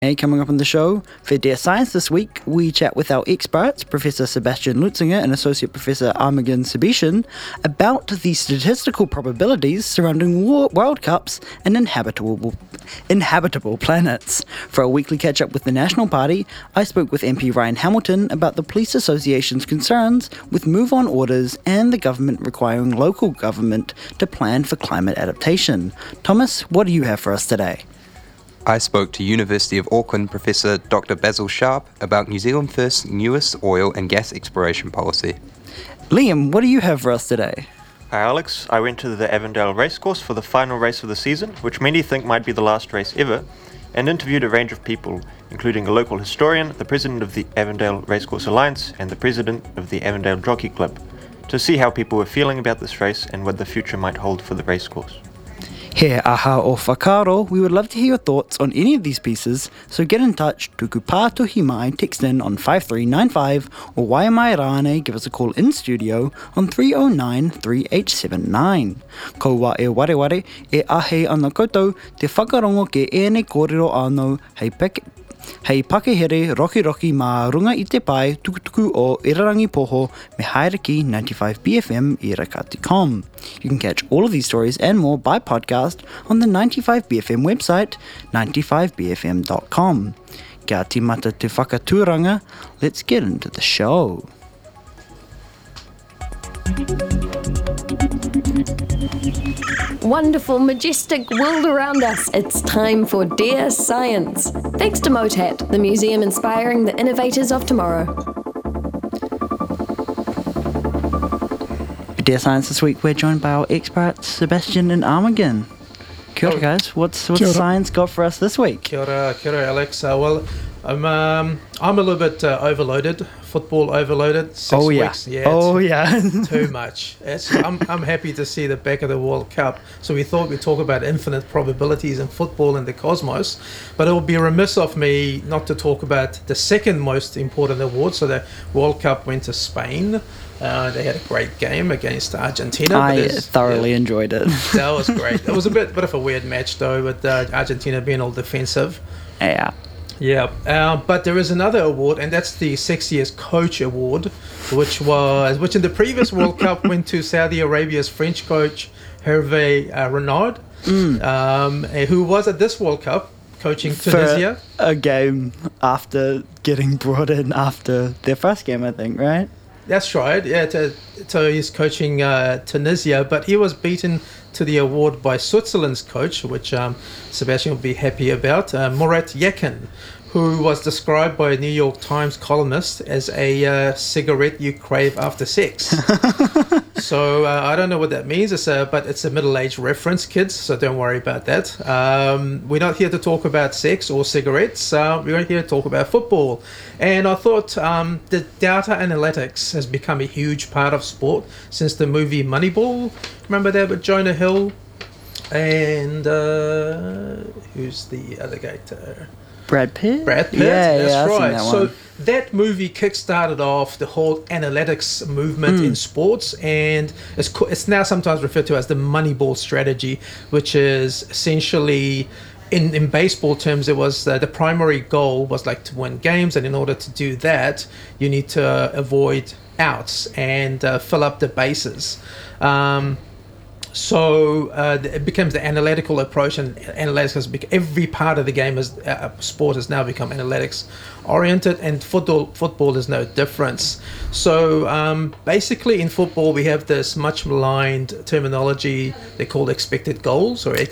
Hey, coming up on the show, for Dear Science this week, we chat with our experts, Professor Sebastian Lutzinger and Associate Professor Armagen Sebastian, about the statistical probabilities surrounding World Cups and inhabitable planets. For our weekly catch-up with the National Party, I spoke with MP Ryan Hamilton about the Police Association's concerns with move-on orders and the government requiring local government to plan for climate adaptation. Thomas, what do you have for us today? I spoke to University of Auckland Professor Dr. Basil Sharp about New Zealand First's newest oil and gas exploration policy. Liam, what do you have for us today? Hi Alex, I went to the Avondale racecourse for the final race of the season, which many think might be the last race ever, and interviewed a range of people, including a local historian, the president of the Avondale Racecourse Alliance, and the president of the Avondale Jockey Club, to see how people were feeling about this race and what the future might hold for the racecourse. He aha o whakaro, we would love to hear your thoughts on any of these pieces, so get in touch, tuku pātuhi mai, text in on 5395, or Waimai Rāne, give us a call in studio on 309-3879. Ko wa e wareware, e ahe ana koutou, te whakarongo ke ene kōrero anō, hei pakehere roki mā runga I te pai tukutuku o Irarangi Poho me Haeraki 95BFM irakati.com. You can catch all of these stories and more by podcast on the 95BFM website, 95bfm.com. Kia timata te whakatūranga, let's get into the show. Wonderful, majestic world around us. It's time for Dear Science. Thanks to MOTAT, the museum inspiring the innovators of tomorrow. For Dear Science this week, we're joined by our experts, Sebastian and Armagen. Kia ora, guys. What's science got for us this week? Kia ora, Alex. Well, I'm a little bit overloaded. Football overloaded. 6 weeks. Yeah, too much. I'm happy to see the back of the World Cup. So we thought we'd talk about infinite probabilities in football and the cosmos. But it would be remiss of me not to talk about the second most important award. So the World Cup went to Spain. They had a great game against Argentina. I thoroughly enjoyed it. That was great. It was a bit of a weird match though, with Argentina being all defensive. Yeah, but there is another award, and that's the Sexiest Coach Award, which in the previous World Cup went to Saudi Arabia's French coach Hervé Renard, who was at this World Cup coaching Tunisia. For a game after getting brought in after their first game, I think, right? That's right, yeah, so he's coaching Tunisia, but he was beaten to the award by Switzerland's coach, which Sebastian will be happy about, Murat Yakin, who was described by a New York Times columnist as a cigarette you crave after sex. So I don't know what that means, but it's a middle-aged reference, kids, so don't worry about that. We're not here to talk about sex or cigarettes. We're here to talk about football. And I thought the data analytics has become a huge part of sport since the movie Moneyball. Remember that with Jonah Hill? And who's the other guy? Brad Pitt? That's right. So that movie kickstarted off the whole analytics movement in sports, and it's now sometimes referred to as the Moneyball strategy, which is essentially, in baseball terms, it was the primary goal was like to win games, and in order to do that, you need to avoid outs and fill up the bases. So it becomes the analytical approach, and analytics has every part of the game is sport has now become analytics oriented, and football is no difference. So basically in football we have this much maligned terminology they call expected goals, or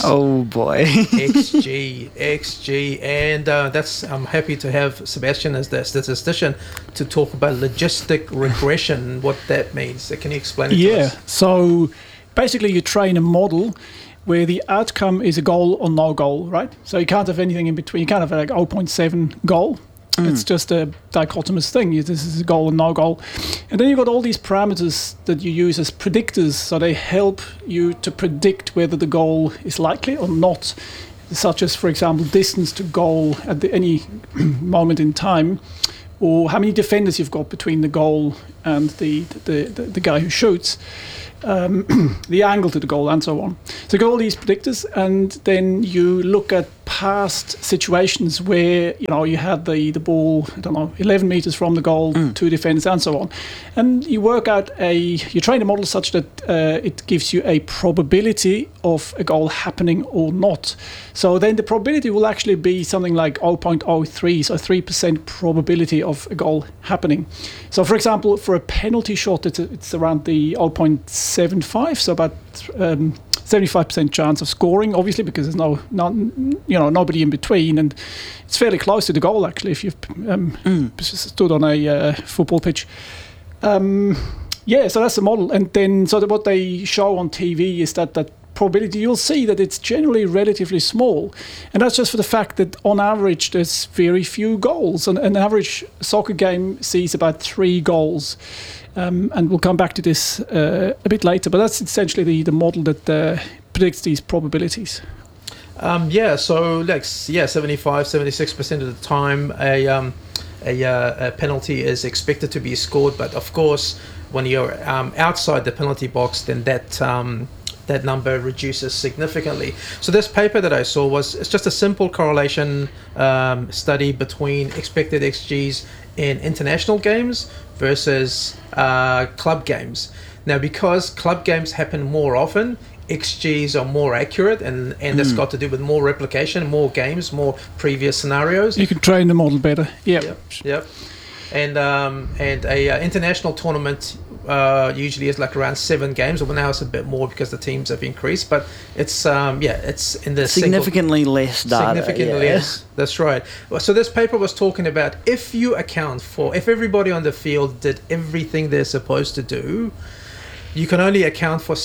XG, and I'm happy to have Sebastian as the statistician to talk about logistic regression, what that means. Can you explain it to us? So basically, you train a model where the outcome is a goal or no goal, right? So you can't have anything in between. You can't have like 0.7 goal. It's just a dichotomous thing. This is a goal and no goal. And then you've got all these parameters that you use as predictors. So they help you to predict whether the goal is likely or not, such as, for example, distance to goal at any moment in time, or how many defenders you've got between the goal and the guy who shoots, the angle to the goal, and so on. So you got all these predictors, and then you look at past situations where you had the ball, 11 meters from the goal, two defenders, and so on, and you work out you train a model such that it gives you a probability of a goal happening or not. So then the probability will actually be something like 0.03, so 3% probability of a goal happening. So for example, for a penalty shot, it's around the 0.75, so about 75% chance of scoring, obviously, because there's nobody in between, and it's fairly close to the goal actually if you've stood on a football pitch. So that's the model, and then what they show on TV is that probability, you'll see that it's generally relatively small, and that's just for the fact that on average there's very few goals. An average soccer game sees about 3 goals. And we'll come back to this a bit later, but that's essentially the model that predicts these probabilities. 76% of the time a penalty is expected to be scored, but of course when you're outside the penalty box, then that number reduces significantly. So this paper that I saw it's just a simple correlation study between expected XGs in international games versus club games. Now, because club games happen more often, XGs are more accurate, and that's got to do with more replication, more games, more previous scenarios. You can train the model better. Yep. And a international tournament usually is like around 7 games, or now it's a bit more because the teams have increased, but it's in the significantly less data. Significantly less. That's right. So this paper was talking about if everybody on the field did everything they're supposed to do, you can only account for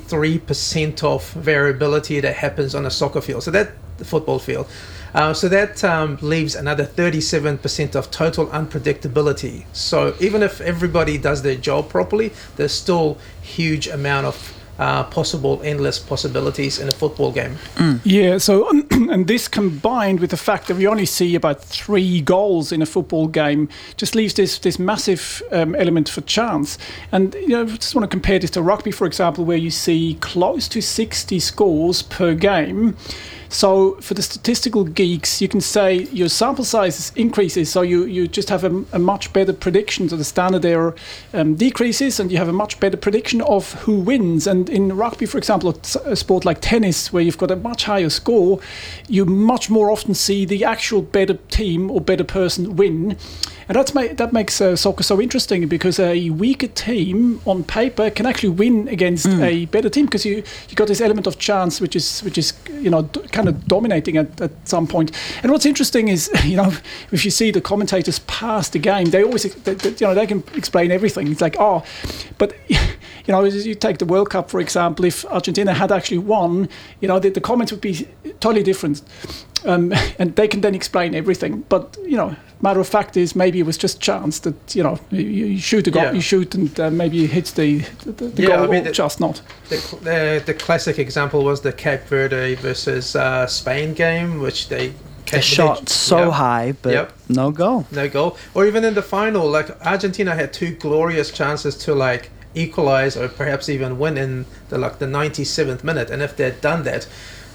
63% of variability that happens on a soccer field. So the football field. So that leaves another 37% of total unpredictability. So even if everybody does their job properly, there's still huge amount of endless possibilities in a football game. Yeah, so and this combined with the fact that we only see about 3 goals in a football game just leaves this massive element for chance. And I just want to compare this to rugby, for example, where you see close to 60 scores per game. So for the statistical geeks, you can say your sample size increases, so you just have a much better prediction. So the standard error decreases, and you have a much better prediction of who wins. And in rugby, for example, a sport like tennis, where you've got a much higher score, you much more often see the actual better team or better person win. And that makes soccer so interesting, because a weaker team on paper can actually win against a better team, because you got this element of chance, which is kind of dominating at some point. And what's interesting is if you see the commentators past the game, they always they can explain everything. It's like, but you take the World Cup, for example. If Argentina had actually won, the comments would be totally different. And they can then explain everything, but matter of fact is maybe it was just chance that you shoot a goal, you shoot, and maybe it hits the goal, or just not. The classic example was the Cape Verde versus Spain game, which they shot so high, but no goal. Or even in the final, like Argentina had 2 glorious chances to equalize or perhaps even win in the 97th minute, and if they'd done that,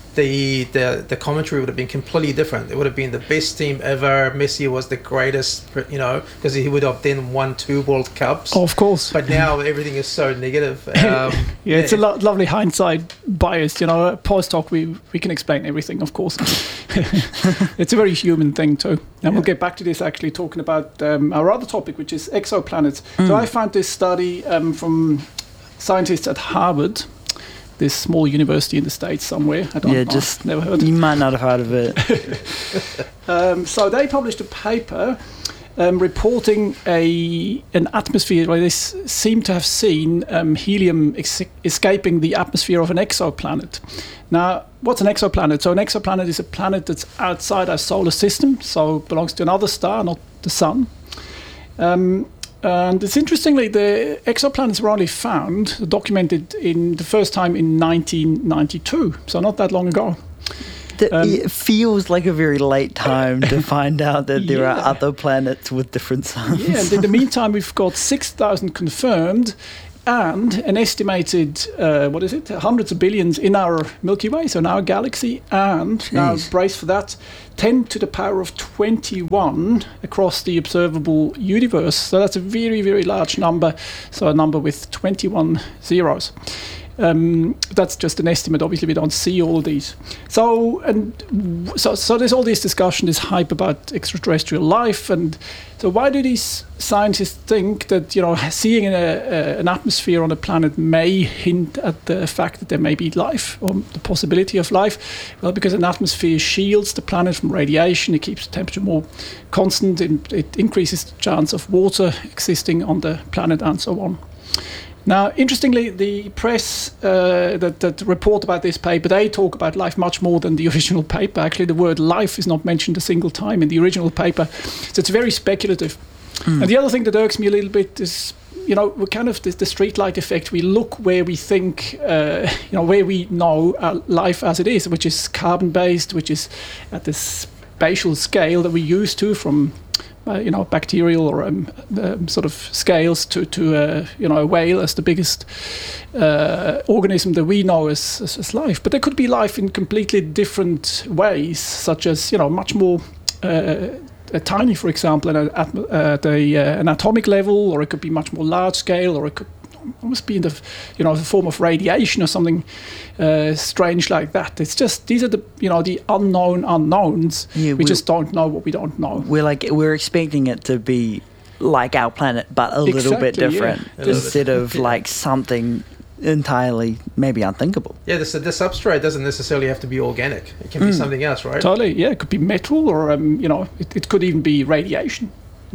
the commentary would have been completely different. It would have been the best team ever. Messi was the greatest, because he would have then won 2 World Cups. Oh, of course. But now everything is so negative. It's a lovely hindsight bias. Post hoc, we can explain everything, of course. It's a very human thing too. And we'll get back to this actually talking about our other topic, which is exoplanets. So I found this study from scientists at Harvard, this small university in the States somewhere. I don't know. Never heard of it. You might not have heard of it. So they published a paper reporting an atmosphere where they seem to have seen helium escaping the atmosphere of an exoplanet. Now, what's an exoplanet? So an exoplanet is a planet that's outside our solar system, so belongs to another star, not the sun. And it's interestingly, the exoplanets were only documented in the first time in 1992, so not that long ago. It feels like a very late time to find out that there are other planets with different suns. Yeah, and in the meantime, we've got 6,000 confirmed and an estimated, hundreds of billions in our Milky Way, so in our galaxy, and now brace for that, 10 to the power of 21 across the observable universe. So that's a very, very large number, so a number with 21 zeros. That's just an estimate. Obviously, we don't see all of these. So there's all this discussion, this hype about extraterrestrial life, and so why do these scientists think that seeing an atmosphere on a planet may hint at the fact that there may be life or the possibility of life? Well, because an atmosphere shields the planet from radiation, it keeps the temperature more constant, it increases the chance of water existing on the planet, and so on. Now, interestingly, the press that report about this paper, they talk about life much more than the original paper. Actually, the word life is not mentioned a single time in the original paper. So it's very speculative. And the other thing that irks me a little bit is, we're kind of the streetlight effect. We look where we think, where we know life as it is, which is carbon-based, which is at the spatial scale that we used to from bacterial or sort of scales to a whale as the biggest organism that we know as life. But there could be life in completely different ways, such as much more tiny, for example, at an atomic level, or it could be much more large scale, or it could almost be in the form of radiation or something strange like that. It's just these are the unknown unknowns. Yeah, we just don't know what we don't know. We're expecting it to be like our planet, but a little bit different, instead of like something entirely maybe unthinkable. Yeah, the substrate doesn't necessarily have to be organic. It can be something else, right? Totally. Yeah, it could be metal, or it could even be radiation.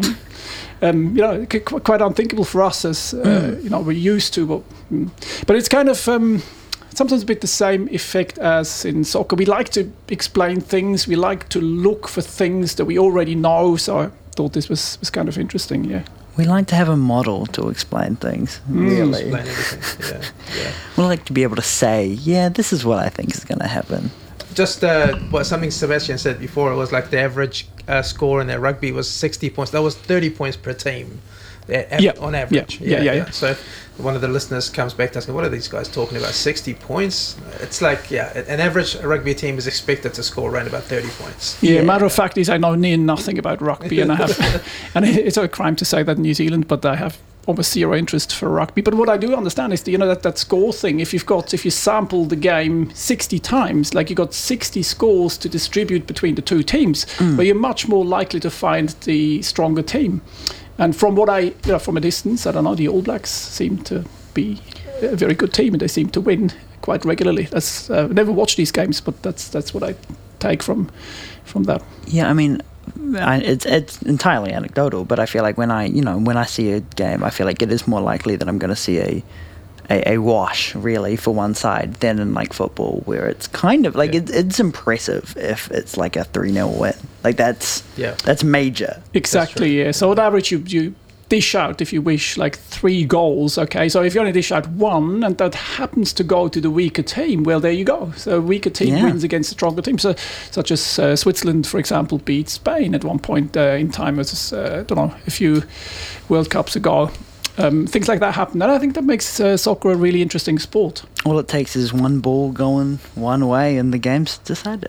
Quite unthinkable for us as we're used to, but it's kind of sometimes a bit the same effect as in soccer. We like to explain things, we like to look for things that we already know, so I thought this was kind of interesting. Yeah, we like to have a model to explain things. Really, explain everything. Yeah. We like to be able to say, this is what I think is going to happen. Just something Sebastian said before, it was like the average score in their rugby was 60 points. That was 30 points per team on average. Yeah. So one of the listeners comes back to us, what are these guys talking about? 60 points? It's like, an average rugby team is expected to score around about 30 points. Yeah, matter of fact is I know near nothing about rugby, and I have, and it's a crime to say that in New Zealand, but I have almost zero interest for rugby. But what I do understand is that score thing. If you sample the game 60 times, like you got 60 scores to distribute between the two teams, where you're much more likely to find the stronger team. And from what from a distance, I don't know, the All Blacks seem to be a very good team, and they seem to win quite regularly. I've never watched these games, but that's what I take from that. Yeah, I mean, it's entirely anecdotal, but I feel like when I see a game, I feel like it is more likely that I'm going to see a wash, really, for one side than in like football, where it's kind of like it's impressive if it's like a 3-0 win. Like that's major. Exactly. Yeah. So on average, you dish out, if you wish, like 3 goals. Okay, so if you only dish out 1 and that happens to go to the weaker team, well, there you go. So a weaker team wins against a stronger team. So, such as Switzerland, for example, beat Spain at one point in time. It was, I don't know, a few World Cups ago. Things like that happen, and I think that makes soccer a really interesting sport. All it takes is one ball going one way, and the game's decided.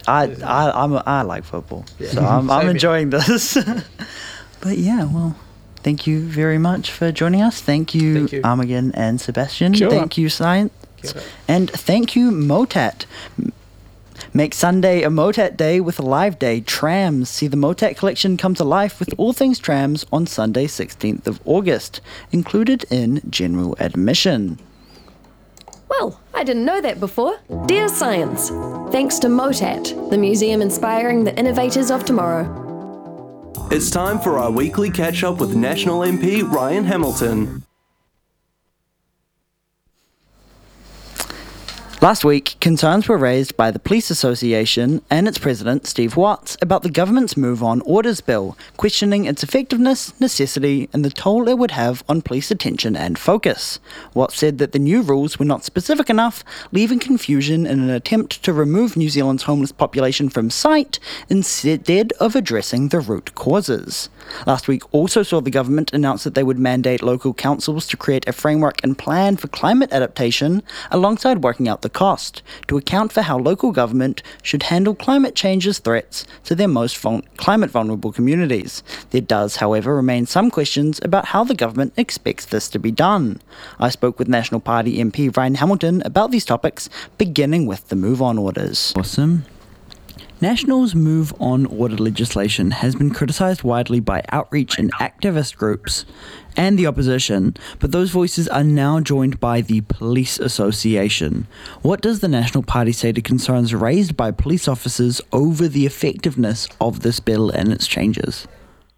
I like football, so I'm enjoying this. But thank you very much for joining us. Thank you. Armageddon and Sebastian. Sure. Thank you, Science, and thank you, Motat. Make Sunday a Motat Day with a live day. Trams. See the Motat collection come to life with all things trams on Sunday, 16th of August, included in general admission. Well, I didn't know that before. Dear Science, thanks to Motat, the museum inspiring the innovators of tomorrow. It's time for our weekly catch-up with National MP Ryan Hamilton. Last week, concerns were raised by the Police Association and its president, Steve Watts, about the government's Move On Orders bill, questioning its effectiveness, necessity, and the toll it would have on police attention and focus. Watts said that the new rules were not specific enough, leaving confusion in an attempt to remove New Zealand's homeless population from sight instead of addressing the root causes. Last week also saw the government announce that they would mandate local councils to create a framework and plan for climate adaptation, alongside working out the cost, to account for how local government should handle climate change's threats to their most climate vulnerable communities. There does, however, remain some questions about how the government expects this to be done. I spoke with National Party MP Ryan Hamilton about these topics, beginning with the Move On orders. Awesome. National's Move On Order legislation has been criticised widely by outreach and activist groups and the opposition, but those voices are now joined by the Police Association. What does the National Party say to concerns raised by police officers over the effectiveness of this bill and its changes?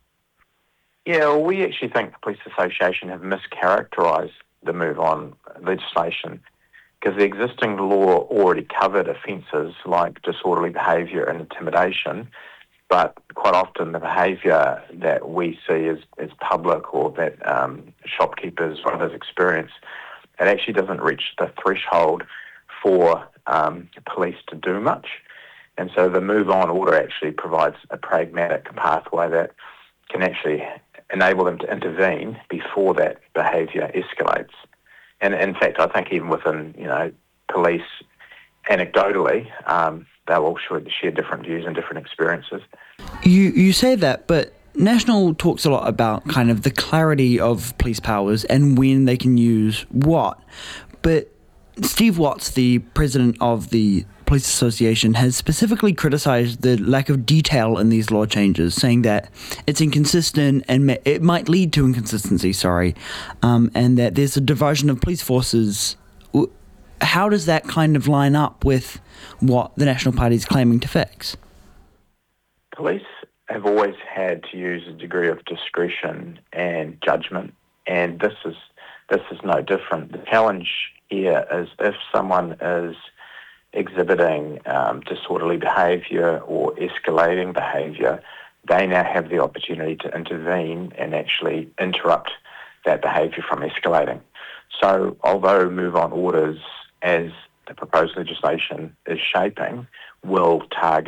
Yeah, well, we actually think the Police Association have mischaracterised the Move On legislation, because the existing law already covered offences like disorderly behaviour and intimidation, but quite often the behaviour that we see as public or that shopkeepers or others experience, it actually doesn't reach the threshold for police to do much. And so the Move On order actually provides a pragmatic pathway that can actually enable them to intervene before that behaviour escalates. And in fact, I think even within, police, anecdotally, they'll all share different views and different experiences. You say that, but National talks a lot about kind of the clarity of police powers and when they can use what. But Steve Watts, the president of the Police Association, has specifically criticised the lack of detail in these law changes, saying that it's inconsistent and it might lead to inconsistency, and that there's a diversion of police forces. How does that kind of line up with what the National Party is claiming to fix? Police have always had to use a degree of discretion and judgment, and this is no different. The challenge here is if someone is exhibiting disorderly behaviour or escalating behaviour, they now have the opportunity to intervene and actually interrupt that behaviour from escalating. So although Move On orders, as the proposed legislation is shaping, will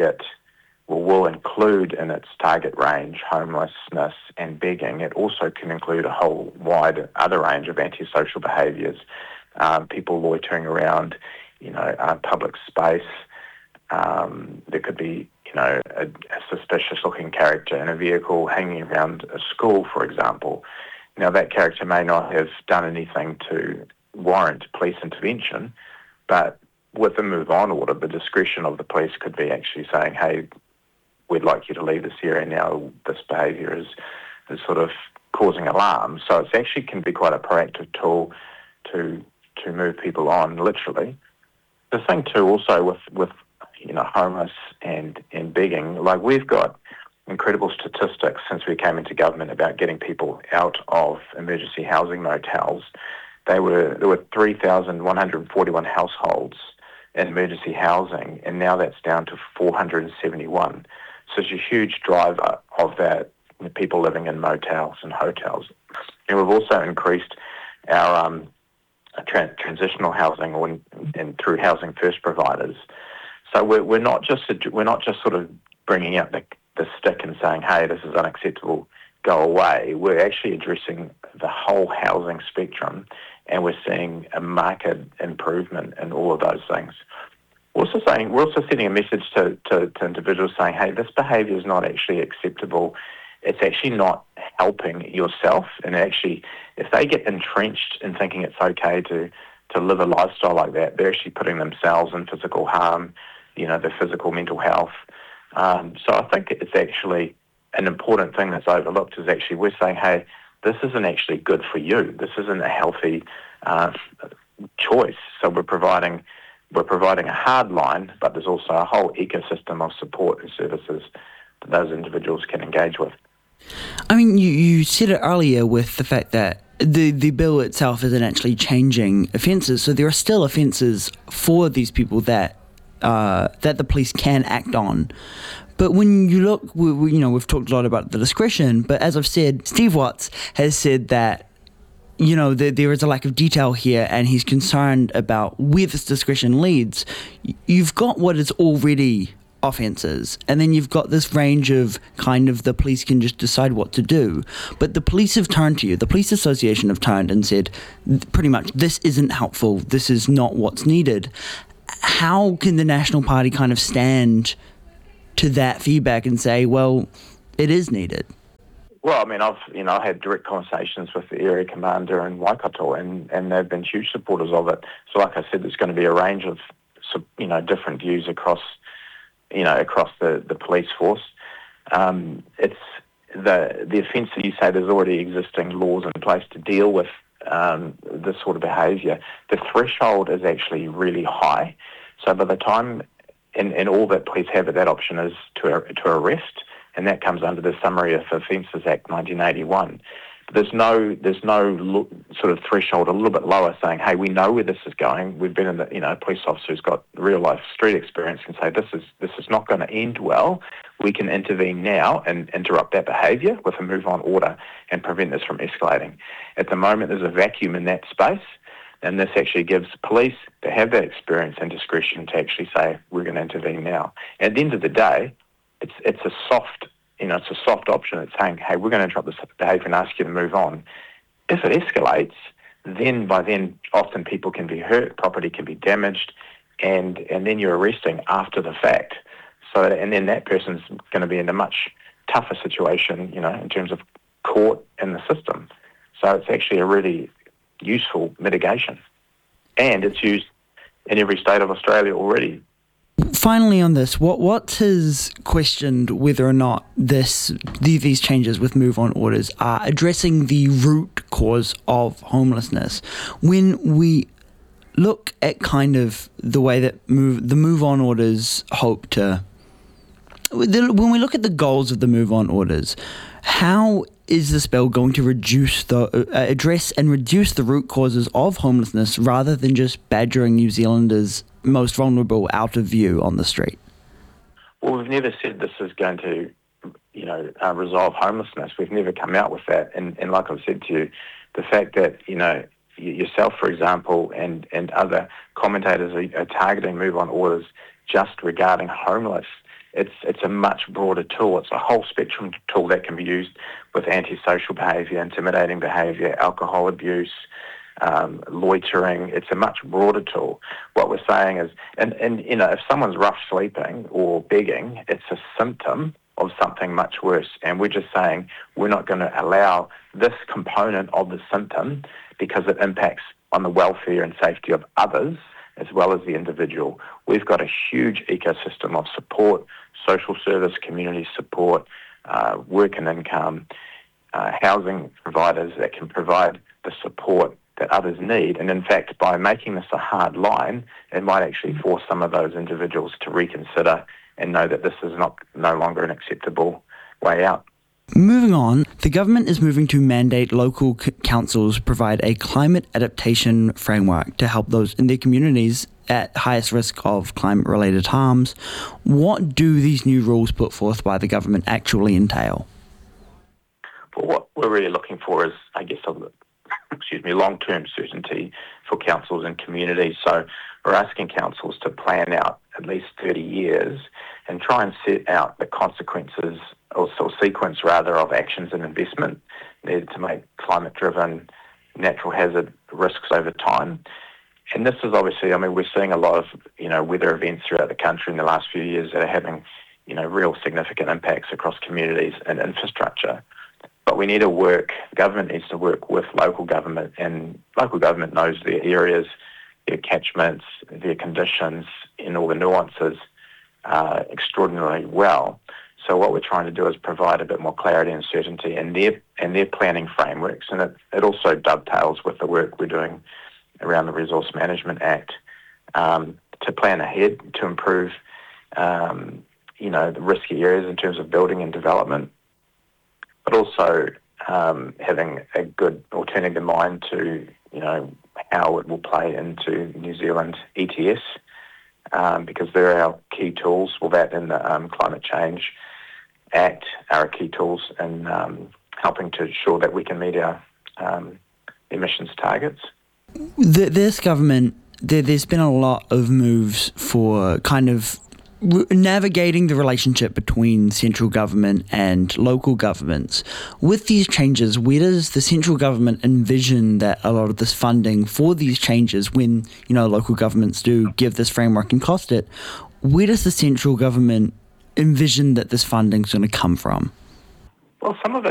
include in its target range homelessness and begging, it also can include a whole wide other range of antisocial behaviours, people loitering around, public space. There could be, a suspicious-looking character in a vehicle hanging around a school, for example. Now, that character may not have done anything to warrant police intervention, but with the Move On order, the discretion of the police could be actually saying, hey, we'd like you to leave this area now. This behaviour is sort of causing alarm. So it actually can be quite a proactive tool to move people on, literally. The thing too, also with homeless and begging, like we've got incredible statistics since we came into government about getting people out of emergency housing motels. There were 3,141 households in emergency housing, and now that's down to 471. So it's a huge driver of that, people living in motels and hotels. And we've also increased our transitional housing and through Housing First providers. So we're not just sort of bringing out the stick and saying, hey, this is unacceptable, go away. We're actually addressing the whole housing spectrum, and we're seeing a marked improvement in all of those things. We're also sending a message to individuals saying, hey, this behaviour is not actually acceptable. It's actually not helping yourself. And actually, if they get entrenched in thinking it's okay to live a lifestyle like that, they're actually putting themselves in physical harm, their physical, mental health. So I think it's actually an important thing that's overlooked is actually we're saying, hey, this isn't actually good for you. This isn't a healthy choice. So we're providing a hard line, but there's also a whole ecosystem of support and services that those individuals can engage with. I mean, you said it earlier with the fact that the bill itself isn't actually changing offences, so there are still offences for these people that the police can act on. But when you look, we've talked a lot about the discretion, but as I've said, Steve Watts has said that, there is a lack of detail here, and he's concerned about where this discretion leads. You've got what is already offences, and then you've got this range of kind of the police can just decide what to do. But the police have turned to you, the police association have turned and said, pretty much, this isn't helpful, this is not what's needed. How can the National Party kind of stand to that feedback and say, well, it is needed? Well, I mean, I've had direct conversations with the area commander in Waikato, and they've been huge supporters of it. So, like I said, there's going to be a range of different views across the police force. It's the offence that you say there's already existing laws in place to deal with this sort of behaviour. The threshold is actually really high. So by the time, and all that police have at that option is to arrest, and that comes under the Summary of Offences Act 1981. But there's no sort of threshold a little bit lower saying, hey, we know where this is going. We've been in the, police officer who's got real life street experience can say this is not going to end well. We can intervene now and interrupt that behaviour with a move on order and prevent this from escalating. At the moment, there's a vacuum in that space, and this actually gives police to have that experience and discretion to actually say, we're going to intervene now. At the end of the day, it's a soft option. It's saying, hey, we're going to interrupt this behaviour and ask you to move on. If it escalates, then often people can be hurt, property can be damaged, and then you're arresting after the fact. So, and then that person's going to be in a much tougher situation, in terms of court and the system. So it's actually a really useful mitigation. And it's used in every state of Australia already. Finally on this, what has questioned whether or not these changes with move-on orders are addressing the root cause of homelessness? When we look at kind of the way that the move-on orders hope to... When we look at the goals of the move-on orders, how is this bill going to address and reduce the root causes of homelessness rather than just badgering New Zealanders most vulnerable out of view on the street? Well, we've never said this is going to, resolve homelessness. We've never come out with that. And like I've said to you, the fact that, yourself, for example, and other commentators are targeting move-on orders just regarding homeless, it's a much broader tool. It's a whole spectrum tool that can be used with antisocial behaviour, intimidating behaviour, alcohol abuse, loitering. It's a much broader tool. What we're saying is, and if someone's rough sleeping or begging, it's a symptom of something much worse. And we're just saying we're not going to allow this component of the symptom because it impacts on the welfare and safety of others as well as the individual. We've got a huge ecosystem of support, social service, community support, work and income, housing providers that can provide the support that others need. And in fact, by making this a hard line, it might actually force some of those individuals to reconsider and know that this is no longer an acceptable way out. Moving on, the government is moving to mandate local councils provide a climate adaptation framework to help those in their communities at highest risk of climate-related harms. What do these new rules put forth by the government actually entail? Well, what we're really looking for is, long-term certainty for councils and communities. So we're asking councils to plan out at least 30 years and try and set out the consequences or sequence of actions and investment needed to make climate-driven natural hazard risks over time. And this is obviously, we're seeing a lot of, weather events throughout the country in the last few years that are having, real significant impacts across communities and infrastructure. But we need to government needs to work with local government, and local government knows their areas, their catchments, their conditions, and all the nuances extraordinarily well. So what we're trying to do is provide a bit more clarity and certainty in their planning frameworks, and it also dovetails with the work we're doing around the Resource Management Act to plan ahead to improve, the risky areas in terms of building and development, but also having a good alternative in mind to, how it will play into New Zealand ETS, because they're our key tools. Well, that and the Climate Change Act are our key tools in helping to ensure that we can meet our emissions targets. This government, there's been a lot of moves for kind of navigating the relationship between central government and local governments. With these changes, where does the central government envision that a lot of this funding for these changes, when, local governments do give this framework and cost it, where does the central government envision that this funding is going to come from? Well, some of it